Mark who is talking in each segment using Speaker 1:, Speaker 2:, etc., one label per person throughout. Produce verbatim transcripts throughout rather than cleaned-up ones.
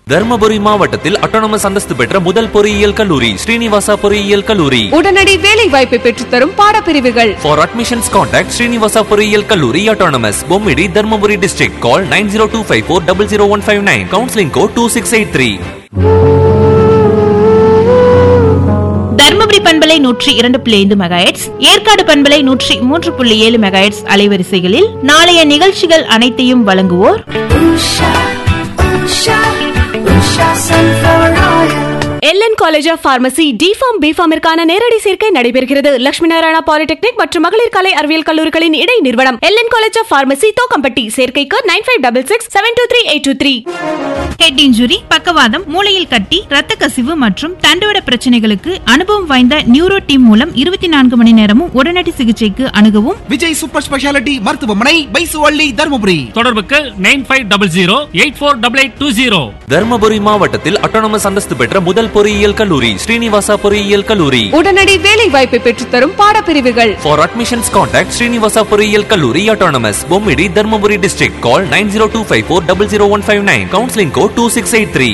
Speaker 1: தர்மபுரி மாவட்டத்தில் அட்டானமஸ் அந்தஸ்து பெற்ற முதல் பொறியியல் கல்லூரி ஸ்ரீனிவாசா பொறியியல் கல்லூரி.
Speaker 2: உடனடி வேலை வாய்ப்பை பெற்றுத்தரும் பாடப்பிரிவுகள்.
Speaker 1: For admissions contact ஸ்ரீனிவாசா பொறியியல் கல்லூரி autonomous Bommidi Dharmapuri district. Call nine zero two five four zero zero one five nine. Counseling code two six eight three.
Speaker 3: Dharmapuri பண்பலை நூற்றி இரண்டு புள்ளி ஐந்து மெகாஹெர்ட்ஸ், ஏற்காடு பண்பலை நூற்றி மூன்று புள்ளி ஏழு மெகாஹெர்ட்ஸ் அலைவரிசைகளில் நாளைய நிகழ்ச்சிகள் அனைத்தையும் வழங்குவோர்
Speaker 2: LN college of pharmacy deform பிஃபார்மிற்கான நேரடி சேர்க்கை நடைபெறுகிறது. லட்சுமி நாராயணா பாலிடெக்னிக் மற்றும் மகளிர் கலை அறிவியல் கல்லூரிகளின் இடை நிறுவனம் LN college of pharmacy Thokkampatti. சேர்க்கைக்கு nine five double six seven two three eight two three.
Speaker 3: Head injury, பக்கவாதம், மூளையில் கட்டி, ரத்த கசிவு மற்றும் தண்டுவட பிரச்சனைகளுக்கு அனுபவம் வாய்ந்த நியூரோ டீம் மூலம் இருபத்தி நான்கு மணி நேரமும் உடனடி சிகிச்சைக்கு அணுகவும்
Speaker 4: விஜய் சூப்பர் ஸ்பெஷாலிட்டி மருத்துவமனை, பைசுவள்ளி, தர்மபுரி.
Speaker 5: தொடர்புக்கு nine five double zero eight four double eight two zero.
Speaker 1: Dharmapuri மாவட்டத்தில் அட்டானமஸ் அந்தஸ்து பெற்ற முதல் பொறியியல் கல்லூரி ஸ்ரீனிவாசா பொறியியல் கல்லூரி.
Speaker 2: உடனடி வேலை வாய்ப்பை பெற்றுத்தரும் பாடப்பிரிவுகள்.
Speaker 1: For admissions contact ஸ்ரீனிவாசா பொறியியல் கல்லூரி autonomous Bommidi Dharmapuri district. Call nine zero two five four zero zero one five nine. Counseling code two six eight three.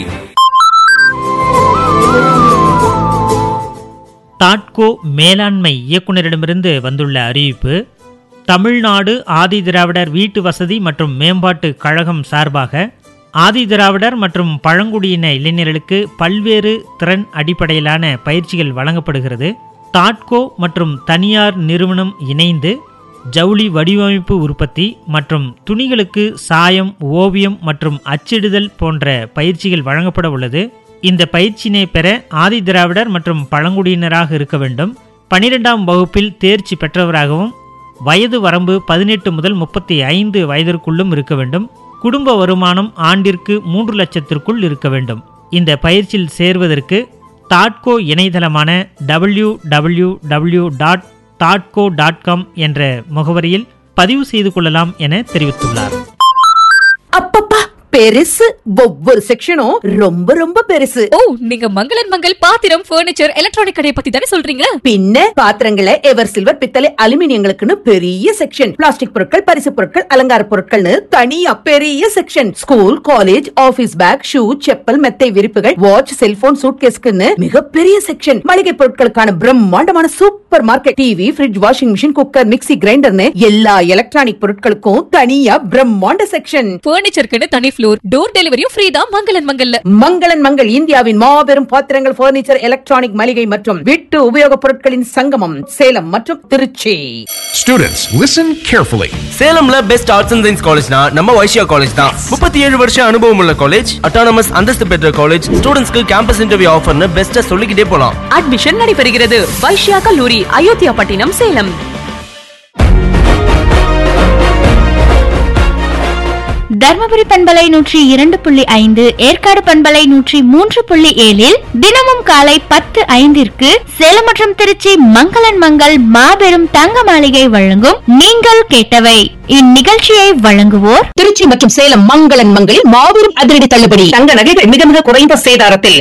Speaker 6: தாட்கோ மேலாண்மை இயக்குநரிடமிருந்து வந்துள்ள அறிவிப்பு. தமிழ்நாடு ஆதி திராவிடர் வீட்டு வசதி மற்றும் மேம்பாட்டு கழகம் சார்பாக ஆதி திராவிடர் மற்றும் பழங்குடியின இளைஞர்களுக்கு பல்வேறு திறன் அடிப்படையிலான பயிற்சிகள் வழங்கப்படுகிறது. தாட்கோ மற்றும் தனியார் நிறுவனம் இணைந்து ஜவுளி வடிவமைப்பு உற்பத்தி மற்றும் துணிகளுக்கு சாயம், ஓவியம் மற்றும் அச்சிடுதல் போன்ற பயிற்சிகள் வழங்கப்பட உள்ளது. இந்த பயிற்சியினை பெற ஆதி திராவிடர் மற்றும் பழங்குடியினராக இருக்க வேண்டும். பனிரெண்டாம் வகுப்பில் தேர்ச்சி பெற்றவராகவும் வயது வரம்பு பதினெட்டு முதல் முப்பத்தி ஐந்து வயதிற்குள்ளும் இருக்க வேண்டும். குடும்ப வருமானம் ஆண்டிற்கு மூன்று லட்சத்திற்குள் இருக்க வேண்டும். இந்த பயிற்சியில் சேர்வதற்கு தாட்கோ இணையதளமான W W W dot தாட்கோ dot com என்ற முகவரியில் பதிவு செய்து கொள்ளலாம் என தெரிவித்துள்ளார்.
Speaker 7: அப்பப்பா, பெருசு. ஒவ்வொரு செக்ஷனும் ரொம்ப ரொம்ப பெருசு.
Speaker 8: ஓ, நீங்க மங்களன் மங்கள் பாத்திரம், பர்னிச்சர், எலக்ட்ரானிக் கடை பத்தி தானே சொல்றீங்க?
Speaker 7: பின்ன பாத்திரங்களை எவர் சில்வர், பித்தளை, அலுமினியங்களுக்குன்னு பெரிய செக்ஷன். பிளாஸ்டிக் பொருட்கள், பரிசு பொருட்கள், அலங்கார பொருட்கள்னு தனியா பெரிய section. School, college, office back, shoe, chappal, மெத்தை விரிப்புகள், வாட்ச், செல்போன், சூட்கேஸ்க்குன்னு மிகப்பெரிய செக்ஷன். மளிகை பொருட்களுக்கான பிரம்மாண்டமான super market. TV, fridge, washing machine, cooker, mixie, கிரைண்டர்னு எல்லா எலக்ட்ரானிக் பொருட்களுக்கும் தனியா பிரம்மாண்ட செக்ஷன்.
Speaker 8: பர்னிச்சருக்கு தனி ஃப்ளோர், டோர் டெலிவரியும் ஃப்ரீ தான் மங்களன் மங்கல்ல.
Speaker 7: மங்களன் மங்கள் இந்தியாவின் மாபெரும் பாத்திரங்கள், பர்னிச்சர், எலக்ட்ரானிக், மளிகை மற்றும் வீட்டு உபயோகப் பொருட்களின் சங்கமம், சேலம் மற்றும் Trichy.
Speaker 9: Students, listen carefully.
Speaker 10: சேலம்ல best arts and science காலேஜ்னா நம்ம வைஷ்யா காலேஜ் தான். முப்பத்தி ஏழு வருஷம் அனுபவம் உள்ள காலேஜ், அட்டானமஸ் அந்தஸ்து பெற்ற காலேஜ், ஸ்டூடெண்ட்ஸ்க்கு கேம்பஸ் இன்டர்வியூ ஆஃபர்னு பெஸ்ட்டா சொல்லிக்கிட்டே போலாம்.
Speaker 8: அட்மிஷன் நடைபெறுகிறது. வைஷ்யா கல்லூரி, அயோத்தியா பட்டினம், சேலம்.
Speaker 3: தர்மபுரி பண்பலை நூற்றி இரண்டு புள்ளி ஐந்து, ஏற்காடு பண்பலை நூற்றி மூன்று புள்ளி ஏழில் தினமும் காலை பத்து ஐந்திற்கு சேலம் மற்றும் திருச்சி மங்களன் மங்கள் மாபெரும் தங்க மாளிகை வழங்கும் நீங்கள் கேட்டவை. இந்நிகழ்ச்சியை வழங்குவோர்
Speaker 7: திருச்சி மற்றும் சேலம் மங்களன் மங்களில் மாபெரும் அதிரடி தள்ளுபடி. தங்க நகைகள் மிக மிக குறைந்த சேதாரத்தில்